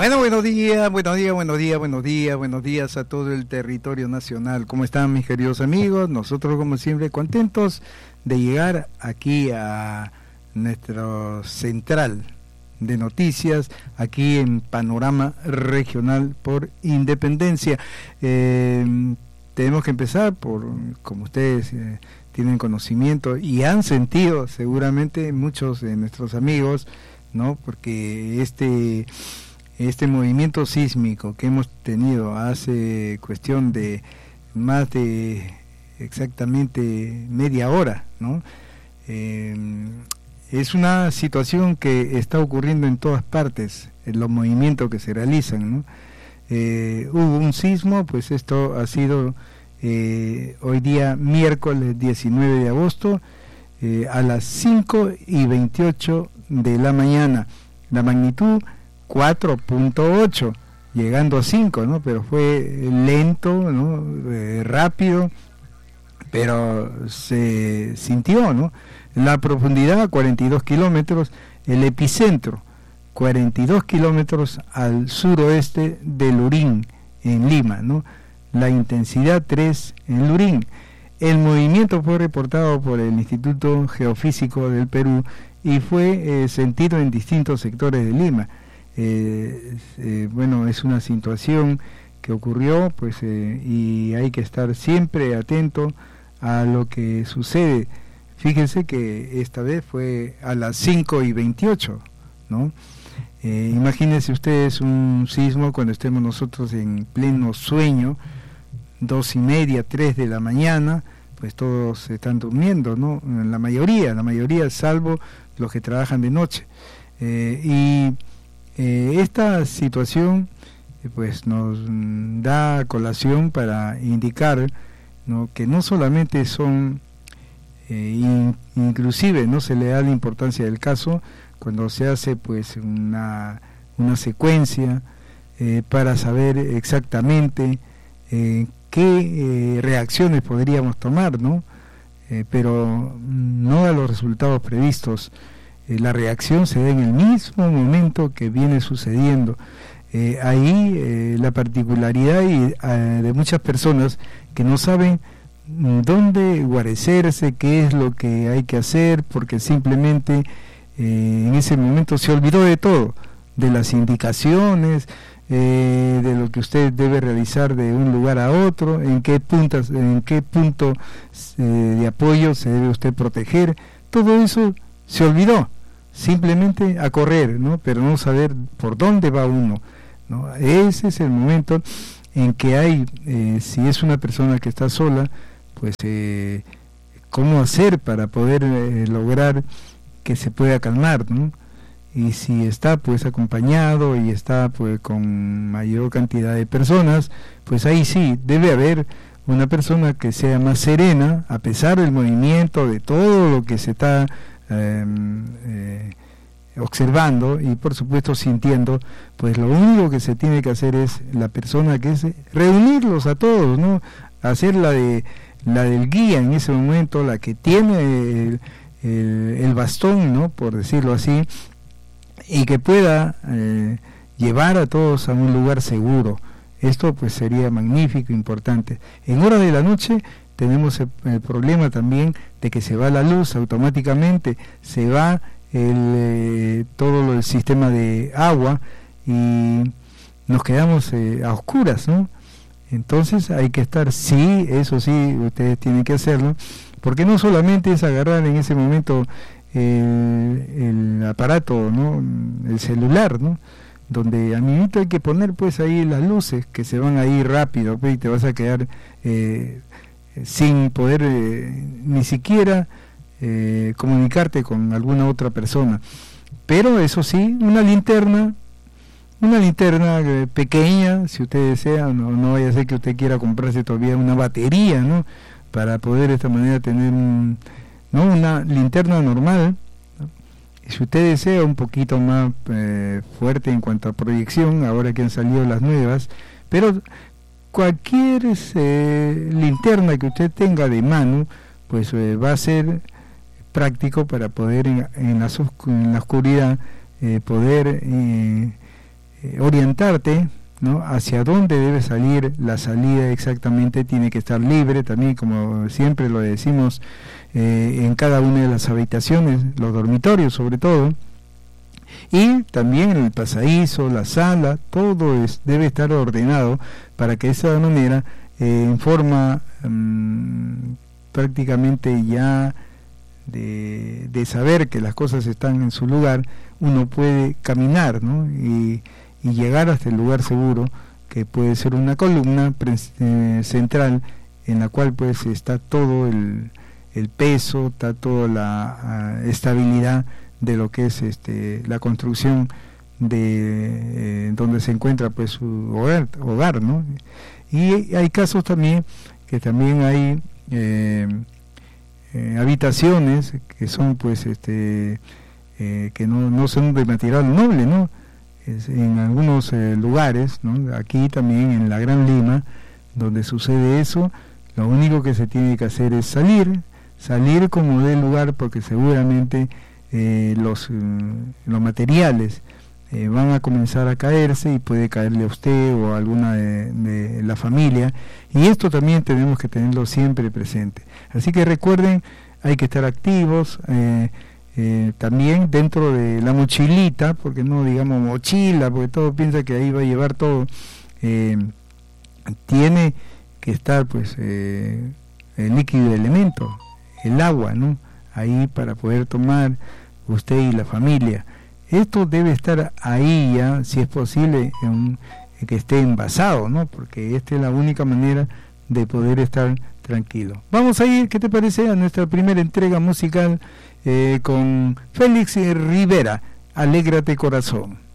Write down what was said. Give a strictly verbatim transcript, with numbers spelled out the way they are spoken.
Bueno, buenos días, buenos días, buenos días, buenos días, buenos días a todo el territorio nacional. ¿Cómo están mis queridos amigos? Nosotros como siempre contentos de llegar aquí a nuestro central de noticias, aquí en Panorama Regional por Independencia. Eh, tenemos que empezar por, como ustedes eh, tienen conocimiento y han sentido seguramente muchos de nuestros amigos, ¿no? Porque este... Este movimiento sísmico que hemos tenido hace cuestión de más de exactamente media hora, ¿no? Eh, es una situación que está ocurriendo en todas partes, en los movimientos que se realizan, ¿no? Eh, hubo un sismo, pues esto ha sido eh, hoy día miércoles diecinueve de agosto eh, a las cinco y veintiocho de la mañana. La magnitud cuatro punto ocho, llegando a cinco, ¿no? Pero fue lento, ¿no? Eh, rápido, pero se sintió, ¿no? La profundidad cuarenta y dos kilómetros, el epicentro cuarenta y dos kilómetros al suroeste de Lurín, en Lima, ¿no? La intensidad tres en Lurín. El movimiento fue reportado por el Instituto Geofísico del Perú y fue eh, sentido en distintos sectores de Lima. Eh, eh, bueno, es una situación que ocurrió, pues, eh, y hay que estar siempre atento a lo que sucede. Fíjense que esta vez fue a las cinco y veintiocho, ¿no? Eh, imagínense ustedes un sismo cuando estemos nosotros en pleno sueño, dos y media, tres de la mañana, pues todos están durmiendo, ¿no? La mayoría, la mayoría, salvo los que trabajan de noche. Eh, y Eh, esta situación eh, pues nos da colación para indicar, ¿no? Que no solamente son eh, in, inclusive no se le da la importancia del caso cuando se hace pues una, una secuencia eh, para saber exactamente eh, qué eh, reacciones podríamos tomar, ¿no? Eh, pero no da los resultados previstos. La reacción se da en el mismo momento que viene sucediendo. Eh, ahí eh, la particularidad y, eh, de muchas personas que no saben dónde guarecerse, qué es lo que hay que hacer, porque simplemente eh, en ese momento se olvidó de todo, de las indicaciones, eh, de lo que usted debe realizar de un lugar a otro, en qué puntas, en qué punto eh, de apoyo se debe usted proteger. Todo eso se olvidó, simplemente a correr, ¿no? Pero no saber por dónde va uno, ¿no? Ese es el momento en que hay, eh, si es una persona que está sola, pues eh, cómo hacer para poder eh, lograr que se pueda calmar, ¿no? Y si está pues acompañado y está pues con mayor cantidad de personas, pues ahí sí debe haber una persona que sea más serena, a pesar del movimiento, de todo lo que se está Eh, eh, observando y por supuesto sintiendo. Pues lo único que se tiene que hacer es la persona que es reunirlos a todos, ¿no? Hacer la de la del guía en ese momento, la que tiene el, el, el bastón, ¿no? Por decirlo así, y que pueda eh, llevar a todos a un lugar seguro. Esto pues sería magnífico, importante. En hora de la noche tenemos el, el problema también de que se va la luz automáticamente, se va el, eh, todo el sistema de agua y nos quedamos eh, a oscuras, ¿no? Entonces hay que estar, sí, eso sí, ustedes tienen que hacerlo, porque no solamente es agarrar en ese momento el, el aparato, ¿no? El celular, ¿no? Donde a mi hay que poner pues ahí las luces que se van a ir rápido, pues, y te vas a quedar eh, sin poder eh, ni siquiera eh, comunicarte con alguna otra persona. Pero eso sí, una linterna, una linterna eh, pequeña, si usted desea, no, no vaya a ser que usted quiera comprarse todavía una batería, ¿no? Para poder de esta manera tener un, ¿no? Una linterna normal, ¿no? Y si usted desea un poquito más eh, fuerte en cuanto a proyección, ahora que han salido las nuevas, pero cualquier eh, linterna que usted tenga de mano, pues eh, va a ser práctico para poder en, en, la, en la oscuridad eh, poder eh, eh, orientarte, ¿no?, hacia dónde debe salir. La salida exactamente tiene que estar libre también, como siempre lo decimos, eh, en cada una de las habitaciones, los dormitorios sobre todo, y también el pasadizo, la sala, todo es, debe estar ordenado para que de esa manera, eh, en forma um, prácticamente ya de, de saber que las cosas están en su lugar, uno puede caminar, ¿no?, y, y llegar hasta el lugar seguro, que puede ser una columna eh, central en la cual pues está todo el, el peso, está toda la uh, estabilidad de lo que es este la construcción de eh, donde se encuentra pues su hogar, hogar, ¿no? Y hay casos también que también hay eh, eh, habitaciones que son pues este eh, que no, no son de material noble, ¿no? Es, en algunos eh, lugares, ¿no?, aquí también en la Gran Lima, donde sucede eso, lo único que se tiene que hacer es salir, salir como del lugar, porque seguramente eh, los, eh, los materiales eh, van a comenzar a caerse y puede caerle a usted o a alguna de, de la familia, y esto también tenemos que tenerlo siempre presente. Así que recuerden, hay que estar activos, eh, Eh, también dentro de la mochilita, porque no digamos mochila, porque todo piensa que ahí va a llevar todo, eh, tiene que estar pues eh, el líquido de elemento, el agua, ¿no?, ahí para poder tomar usted y la familia. Esto debe estar ahí ya, si es posible, en, en que esté envasado, ¿no?, porque esta es la única manera de poder estar tranquilo. Vamos a ir, ¿qué te parece?, a nuestra primera entrega musical, Eh, con Félix Rivera, Alégrate Corazón.